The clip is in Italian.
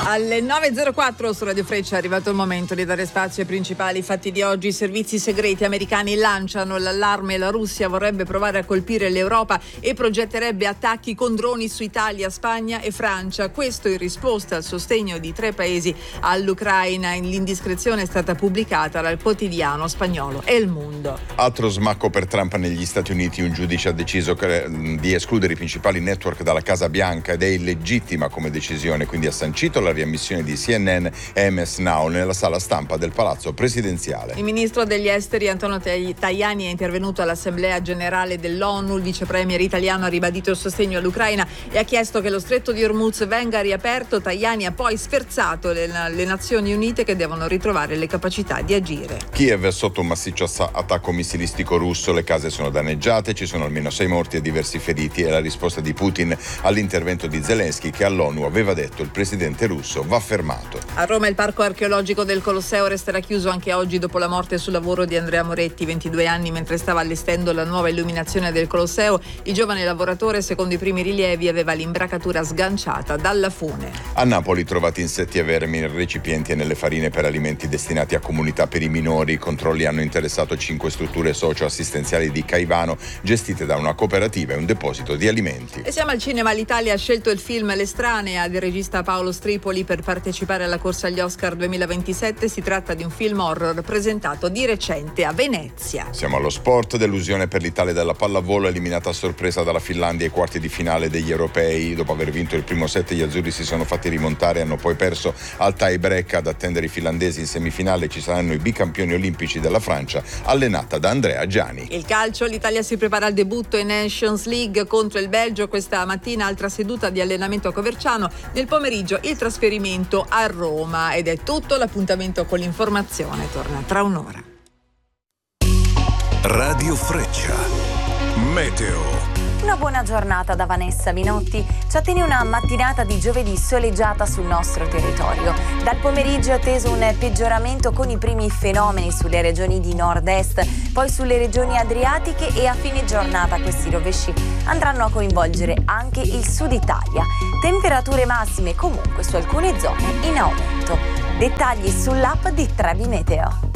Alle 9.04 su Radio Freccia è arrivato il momento di dare spazio ai principali fatti di oggi. I servizi segreti americani lanciano l'allarme. La Russia vorrebbe provare a colpire l'Europa e progetterebbe attacchi con droni su Italia, Spagna e Francia. Questo in risposta al sostegno di 3 paesi all'Ucraina. L'indiscrezione è stata pubblicata dal quotidiano spagnolo El Mundo. Altro smacco per Trump negli Stati Uniti. Un giudice ha deciso di escludere i principali network dalla Casa Bianca ed è illegittima come decisione, quindi ha sancito la riammissione di CNN e MS Now nella sala stampa del Palazzo Presidenziale. Il ministro degli esteri Antonio Tajani è intervenuto all'Assemblea Generale dell'ONU. Il vice premier italiano ha ribadito il sostegno all'Ucraina e ha chiesto che lo stretto di Hormuz venga riaperto. Tajani ha poi sferzato le Nazioni Unite che devono ritrovare le capacità di agire. Kiev è sotto un massiccio attacco missilistico russo, le case sono danneggiate, ci sono almeno 6 morti e diversi feriti. È la risposta di Putin all'intervento di Zelensky, che all'ONU aveva detto il presidente russo va fermato. A Roma il parco archeologico del Colosseo resterà chiuso anche oggi dopo la morte sul lavoro di Andrea Moretti, 22 anni, mentre stava allestendo la nuova illuminazione del Colosseo. Il giovane lavoratore, secondo i primi rilievi, aveva l'imbracatura sganciata dalla fune. A Napoli trovati insetti e vermi in recipienti e nelle farine per alimenti destinati a comunità per i minori. I controlli hanno interessato 5 strutture socio-assistenziali di Caivano gestite da una cooperativa e un deposito di alimenti. E siamo al cinema. L'Italia ha scelto il film L'Estranea del regista Paolo Stripoli per partecipare alla corsa agli Oscar 2027. Si tratta di un film horror presentato di recente a Venezia. Siamo allo sport. Delusione per l'Italia della pallavolo, eliminata a sorpresa dalla Finlandia ai quarti di finale degli europei. Dopo aver vinto il primo set, gli azzurri si sono fatti rimontare e hanno poi perso al tie break. Ad attendere i finlandesi in semifinale ci saranno i bicampioni olimpici della Francia, allenata da Andrea Giani. Il calcio, l'Italia si prepara al debutto in Nations League contro il Belgio. Questa mattina altra seduta di allenamento a Coverciano. Nel pomeriggio il trasferimento a Roma, ed è tutto. L'appuntamento con l'informazione torna tra un'ora. Radio Freccia Meteo. Una buona giornata da Vanessa Minotti. Ci attende una mattinata di giovedì soleggiata sul nostro territorio. Dal pomeriggio è atteso un peggioramento con i primi fenomeni sulle regioni di nord-est, poi sulle regioni adriatiche, e a fine giornata questi rovesci andranno a coinvolgere anche il sud Italia. Temperature massime comunque su alcune zone in aumento. Dettagli sull'app di Trebi Meteo.